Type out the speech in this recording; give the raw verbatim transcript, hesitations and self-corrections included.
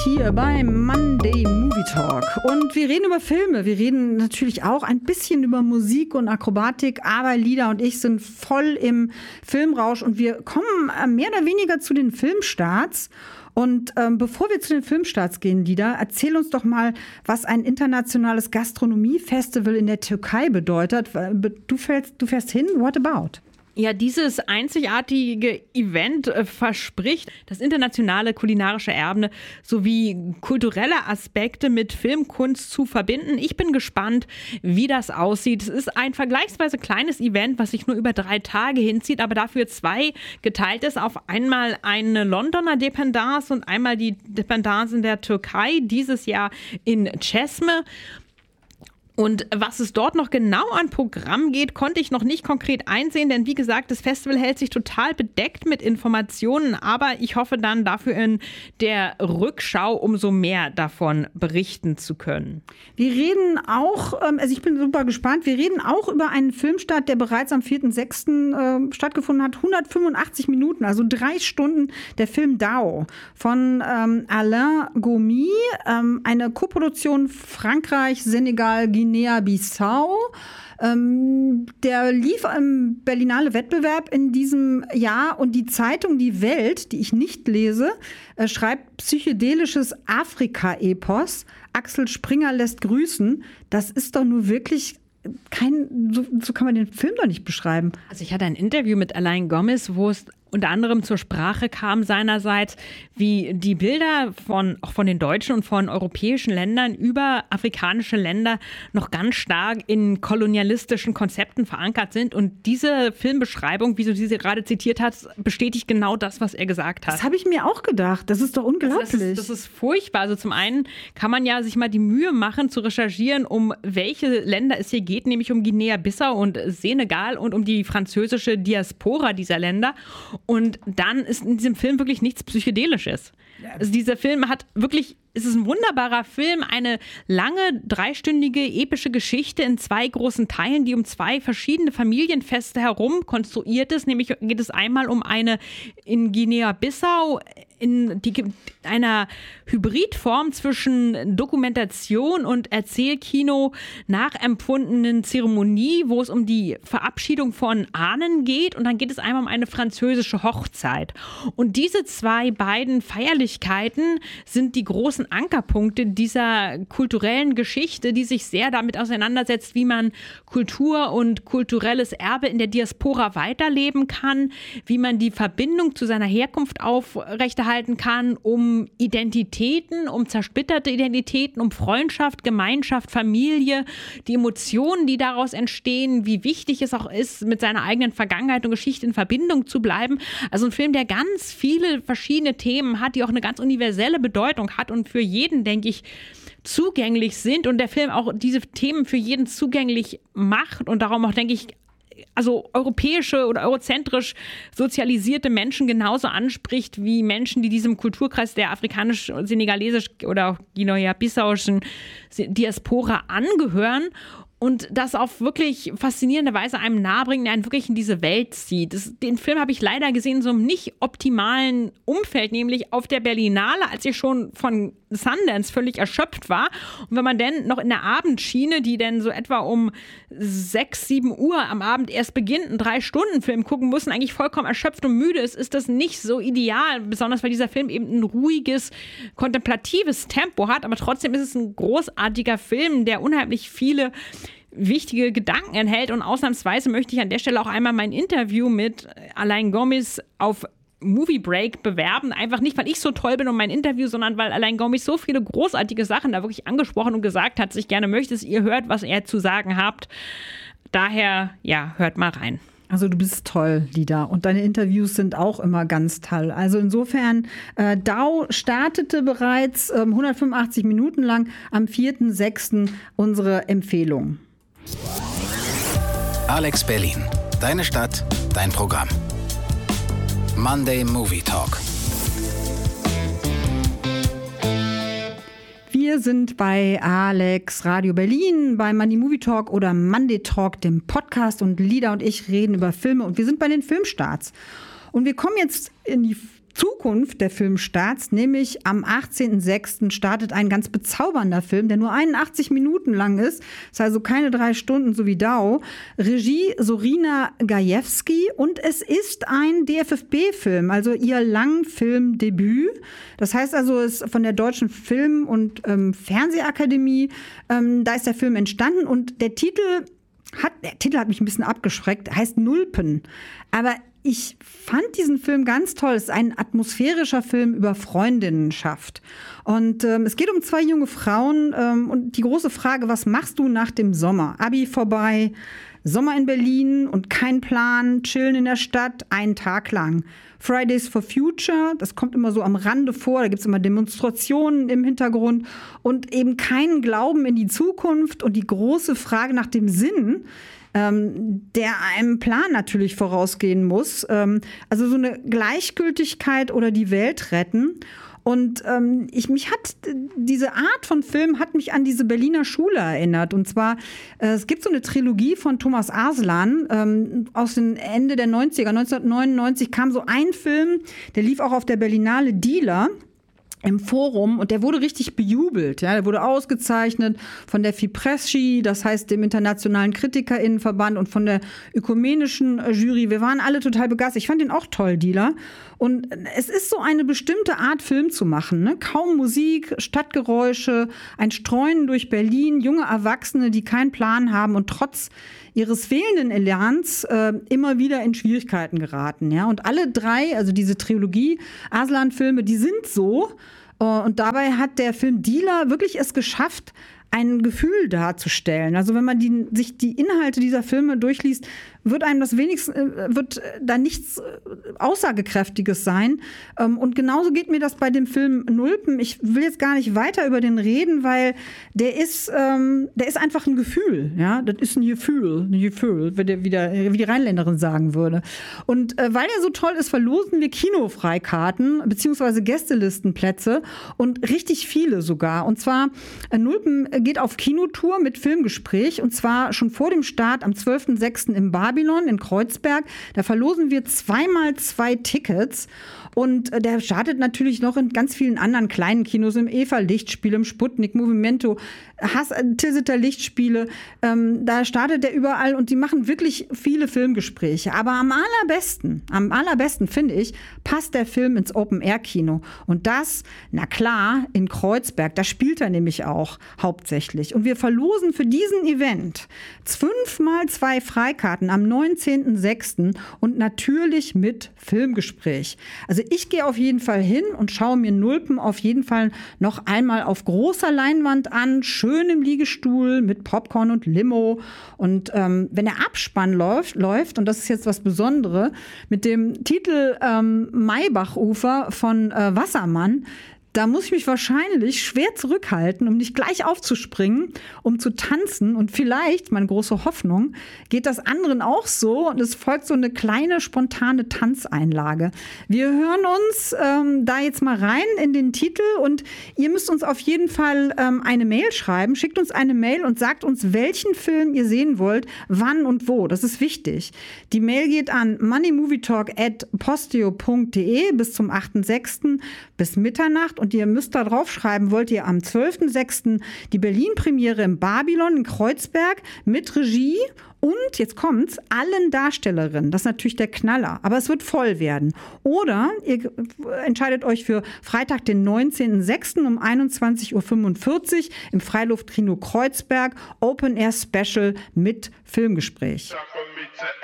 hier beim Monday Movie Talk. Und wir reden über Filme. Wir reden natürlich auch ein bisschen über Musik und Akrobatik. Aber Lida und ich sind voll im Filmrausch. Und wir kommen mehr oder weniger zu den Filmstarts. Und ähm, bevor wir zu den Filmstarts gehen, Lida, erzähl uns doch mal, was ein internationales Gastronomiefestival in der Türkei bedeutet. Du fährst, du fährst hin, what about? Ja, dieses einzigartige Event äh, verspricht, das internationale kulinarische Erbe sowie kulturelle Aspekte mit Filmkunst zu verbinden. Ich bin gespannt, wie das aussieht. Es ist ein vergleichsweise kleines Event, was sich nur über drei Tage hinzieht, aber dafür zwei geteilt ist. Auf einmal eine Londoner Dependance und einmal die Dependance in der Türkei, dieses Jahr in Çeşme. Und was es dort noch genau an Programm geht, konnte ich noch nicht konkret einsehen, denn wie gesagt, das Festival hält sich total bedeckt mit Informationen, aber ich hoffe dann dafür in der Rückschau umso mehr davon berichten zu können. Wir reden auch, also ich bin super gespannt, wir reden auch über einen Filmstart, der bereits am vierten sechsten äh, stattgefunden hat, hundertfünfundachtzig Minuten, also drei Stunden, der Film Dao von ähm, Alain Gomis, ähm, eine Koproduktion Frankreich, Senegal, Guinea-Bissau. Ähm, der lief im Berlinale Wettbewerb in diesem Jahr und die Zeitung Die Welt, die ich nicht lese, äh, schreibt psychedelisches Afrika-Epos. Axel Springer lässt grüßen. Das ist doch nur wirklich kein, so, so kann man den Film doch nicht beschreiben. Also ich hatte ein Interview mit Alain Gomis, wo es unter anderem zur Sprache kam seinerseits, wie die Bilder von, auch von den deutschen und von europäischen Ländern über afrikanische Länder noch ganz stark in kolonialistischen Konzepten verankert sind. Und diese Filmbeschreibung, wie du diese gerade zitiert hast, bestätigt genau das, was er gesagt hat. Das habe ich mir auch gedacht. Das ist doch unglaublich. Das ist, das ist furchtbar. Also zum einen kann man ja sich mal die Mühe machen, zu recherchieren, um welche Länder es hier geht, nämlich um Guinea-Bissau und Senegal und um die französische Diaspora dieser Länder. Und dann ist in diesem Film wirklich nichts Psychedelisches. Also dieser Film hat wirklich, es ist ein wunderbarer Film, eine lange, dreistündige, epische Geschichte in zwei großen Teilen, die um zwei verschiedene Familienfeste herum konstruiert ist. Nämlich geht es einmal um eine in Guinea-Bissau, in die, einer Hybridform zwischen Dokumentation und Erzählkino nachempfundenen Zeremonie, wo es um die Verabschiedung von Ahnen geht. Und dann geht es einmal um eine französische Hochzeit. Und diese zwei beiden Feierlichkeiten sind die großen Ankerpunkte dieser kulturellen Geschichte, die sich sehr damit auseinandersetzt, wie man Kultur und kulturelles Erbe in der Diaspora weiterleben kann, wie man die Verbindung zu seiner Herkunft aufrechterhalten kann, um Identitäten, um zersplitterte Identitäten, um Freundschaft, Gemeinschaft, Familie, die Emotionen, die daraus entstehen, wie wichtig es auch ist, mit seiner eigenen Vergangenheit und Geschichte in Verbindung zu bleiben. Also ein Film, der ganz viele verschiedene Themen hat, die auch eine ganz universelle Bedeutung hat und für jeden, denke ich, zugänglich sind und der Film auch diese Themen für jeden zugänglich macht und darum auch, denke ich, also europäische oder eurozentrisch sozialisierte Menschen genauso anspricht wie Menschen, die diesem Kulturkreis der afrikanisch-senegalesisch oder auch guinea-bissauischen Diaspora angehören. Und das auf wirklich faszinierende Weise einem nahebringen, der einen wirklich in diese Welt zieht. Das, den Film habe ich leider gesehen in so einem nicht optimalen Umfeld, nämlich auf der Berlinale, als ich schon von Sundance völlig erschöpft war. Und wenn man dann noch in der Abendschiene, die dann so etwa um sechs, sieben Uhr am Abend erst beginnt, einen Drei-Stunden-Film gucken muss und eigentlich vollkommen erschöpft und müde ist, ist das nicht so ideal. Besonders, weil dieser Film eben ein ruhiges, kontemplatives Tempo hat. Aber trotzdem ist es ein großartiger Film, der unheimlich viele wichtige Gedanken enthält. Und ausnahmsweise möchte ich an der Stelle auch einmal mein Interview mit Alain Gomis auf Movie Break bewerben. Einfach nicht, weil ich so toll bin und mein Interview, sondern weil Alain Gomis so viele großartige Sachen da wirklich angesprochen und gesagt hat, dass ich gerne möchte, dass ihr hört, was er zu sagen habt. Daher, ja, hört mal rein. Also du bist toll, Lida. Und deine Interviews sind auch immer ganz toll. Also insofern, äh, Dao startete bereits ähm, hundertfünfundachtzig Minuten lang am vierten sechsten unsere Empfehlung. Alex Berlin. Deine Stadt, dein Programm. Monday Movie Talk. Wir sind bei Alex Radio Berlin, bei Monday Movie Talk oder Monday Talk, dem Podcast. Und Lida und ich reden über Filme und wir sind bei den Filmstarts. Und wir kommen jetzt in die Zukunft der Filmstarts, nämlich am achtzehnten sechsten startet ein ganz bezaubernder Film, der nur einundachtzig Minuten lang ist, ist also keine drei Stunden, so wie Dao. Regie Sorina Gajewski und es ist ein D F F B-Film, also ihr Langfilmdebüt. Das heißt also, es ist von der Deutschen Film- und ähm, Fernsehakademie, ähm, da ist der Film entstanden und der Titel hat, der Titel hat mich ein bisschen abgeschreckt, heißt Nulpen. Aber ich fand diesen Film ganz toll. Es ist ein atmosphärischer Film über Freundinnenschaft. Und ähm, es geht um zwei junge Frauen ähm, und die große Frage, was machst du nach dem Sommer? Abi vorbei, Sommer in Berlin und kein Plan, chillen in der Stadt, einen Tag lang. Fridays for Future, das kommt immer so am Rande vor, da gibt es immer Demonstrationen im Hintergrund und eben keinen Glauben in die Zukunft und die große Frage nach dem Sinn, ähm, der einem Plan natürlich vorausgehen muss. Ähm, also so eine Gleichgültigkeit oder die Welt retten. Und ähm, ich, mich hat diese Art von Film hat mich an diese Berliner Schule erinnert. Und zwar, äh, es gibt so eine Trilogie von Thomas Arslan ähm, aus den Ende der neunziger. neunzehnhundertneunundneunzig kam so ein Film, der lief auch auf der Berlinale, Dealer, im Forum und der wurde richtig bejubelt. Ja, der wurde ausgezeichnet von der FIPRESCI, das heißt dem Internationalen KritikerInnenverband und von der ökumenischen Jury. Wir waren alle total begeistert. Ich fand den auch toll, Dealer. Und es ist so eine bestimmte Art, Film zu machen. Ne? Kaum Musik, Stadtgeräusche, ein Streuen durch Berlin, junge Erwachsene, die keinen Plan haben und trotz ihres fehlenden Elans äh, immer wieder in Schwierigkeiten geraten. Ja? Und alle drei, also diese Trilogie Arslan-Filme, die sind so. Äh, und dabei hat der Film Dealer wirklich es geschafft, ein Gefühl darzustellen. Also wenn man die, sich die Inhalte dieser Filme durchliest, wird einem das wenigstens, wird da nichts Aussagekräftiges sein. Und genauso geht mir das bei dem Film Nulpen. Ich will jetzt gar nicht weiter über den reden, weil der ist, der ist einfach ein Gefühl. Ja, das ist ein Gefühl, ein Gefühl, wie, der, wie, der, wie die Rheinländerin sagen würde. Und weil er so toll ist, verlosen wir Kinofreikarten beziehungsweise Gästelistenplätze und richtig viele sogar. Und zwar Nulpen geht auf Kinotour mit Filmgespräch und zwar schon vor dem Start am zwölften sechsten im Babylon in Kreuzberg. Da verlosen wir zweimal zwei Tickets und der startet natürlich noch in ganz vielen anderen kleinen Kinos, im Eva Lichtspiel, im Sputnik, Movimento, Hass, Tilsiter Lichtspiele. Ähm, da startet der überall und die machen wirklich viele Filmgespräche. Aber am allerbesten, am allerbesten finde ich, passt der Film ins Open-Air-Kino. Und das, na klar, in Kreuzberg, da spielt er nämlich auch hauptsächlich. Und wir verlosen für diesen Event fünfmal zwei Freikarten am neunzehnten sechsten und natürlich mit Filmgespräch. Also ich gehe auf jeden Fall hin und schaue mir Nulpen auf jeden Fall noch einmal auf großer Leinwand an, schön im Liegestuhl mit Popcorn und Limo. Und ähm, wenn der Abspann läuft, läuft, und das ist jetzt was Besonderes, mit dem Titel ähm, Maybachufer von äh, Wassermann, da muss ich mich wahrscheinlich schwer zurückhalten, um nicht gleich aufzuspringen, um zu tanzen. Und vielleicht, meine große Hoffnung, geht das anderen auch so. Und es folgt so eine kleine, spontane Tanzeinlage. Wir hören uns ähm, da jetzt mal rein in den Titel. Und ihr müsst uns auf jeden Fall ähm, eine Mail schreiben. Schickt uns eine Mail und sagt uns, welchen Film ihr sehen wollt, wann und wo. Das ist wichtig. Die Mail geht an moneymovietalk at posteo punkt de bis zum achten sechsten bis Mitternacht. Und ihr müsst da draufschreiben, wollt ihr am zwölften sechsten die Berlin-Premiere im Babylon in Kreuzberg mit Regie und, jetzt kommt's, allen Darstellerinnen. Das ist natürlich der Knaller, aber es wird voll werden. Oder ihr entscheidet euch für Freitag, den neunzehnten sechsten um einundzwanzig Uhr fünfundvierzig im Freiluftkino Kreuzberg, Open Air Special mit Filmgespräch.